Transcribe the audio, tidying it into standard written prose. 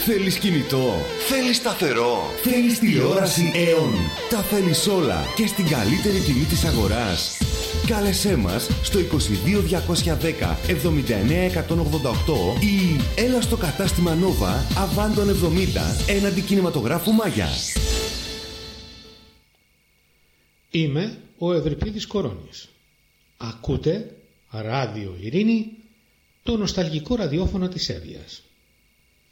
Θέλεις κινητό? Θέλεις σταθερό? Θέλεις τηλεόραση Aeon? Τα θέλεις όλα και στην καλύτερη τιμή της αγοράς. Κάλεσέ μας στο 22 210 79 188 ή έλα στο κατάστημα Nova Αβάντων 70 έναντι κινηματογράφου Μάγια. Είμαι ο Ευρυπίδης Κορώνης. Ακούτε Ράδιο Ειρήνη, το νοσταλγικό ραδιόφωνο της Εύβοιας.